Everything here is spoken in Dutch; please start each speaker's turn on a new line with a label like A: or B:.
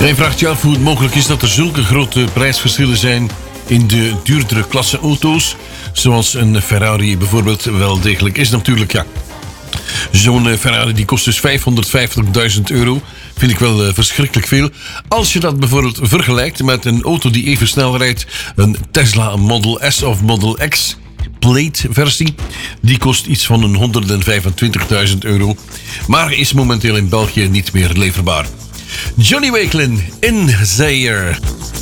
A: Hij vraagt je af hoe het mogelijk is dat er zulke grote prijsverschillen zijn in de duurdere klasse auto's. Zoals een Ferrari bijvoorbeeld wel degelijk is natuurlijk, ja. Zo'n Ferrari die kost dus €550.000. Vind ik wel verschrikkelijk veel. Als je dat bijvoorbeeld vergelijkt met een auto die even snel rijdt. Een Tesla Model S of Model X Plate versie. Die kost iets van een €125.000. Maar is momenteel in België niet meer leverbaar. Johnny Wakelin in Zaire.